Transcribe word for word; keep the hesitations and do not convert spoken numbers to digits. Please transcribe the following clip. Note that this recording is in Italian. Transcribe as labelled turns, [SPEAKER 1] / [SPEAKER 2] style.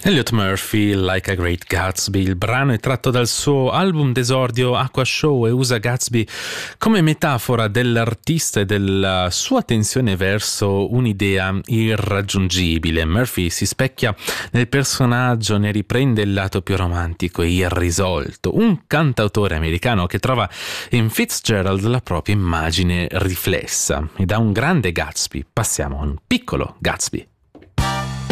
[SPEAKER 1] Elliot Murphy, Like a Great Gatsby. Il brano è tratto dal suo album d'esordio Aqua Show e usa Gatsby come metafora dell'artista e della sua tensione verso un'idea irraggiungibile. Murphy si specchia nel personaggio, ne riprende il lato più romantico e irrisolto, un cantautore americano che trova in Fitzgerald la propria immagine riflessa. E da un grande Gatsby passiamo a un piccolo Gatsby.